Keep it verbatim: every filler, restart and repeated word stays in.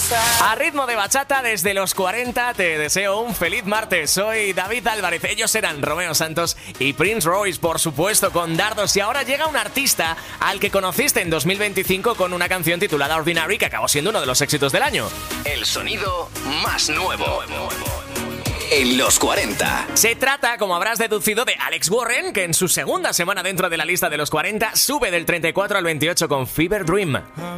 A ritmo de bachata desde los cuarenta te deseo un feliz martes. Soy David Álvarez, ellos eran Romeo Santos y Prince Royce, por supuesto, con Dardos. Y ahora llega un artista al que conociste en dos mil veinticinco con una canción titulada Ordinary, que acabó siendo uno de los éxitos del año. El sonido más nuevo en los cuarenta. Se trata, como habrás deducido, de Alex Warren, que en su segunda semana dentro de la lista de los cuarenta sube del treinta y cuatro al veintiocho con Fever Dream.